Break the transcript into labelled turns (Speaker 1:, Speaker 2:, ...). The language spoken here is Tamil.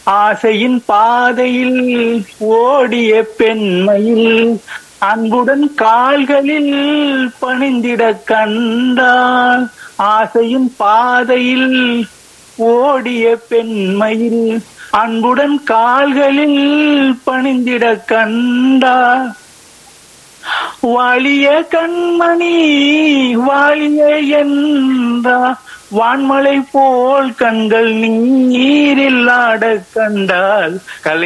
Speaker 1: ஆசையின் பாதையில் ஓடிய பெண்மையில் அன்புடன் கால்களில் பணிந்திட கண்டாள். ஆசையின் பாதையில் ஓடிய பெண்மையில் அன்புடன் கால்களில் பணிந்திட கண்டாள். வாழிய கண்மணி வாழிய என்றா வான்மலை போல் கண்கள் நீரில் ஆட கண்டால் கலை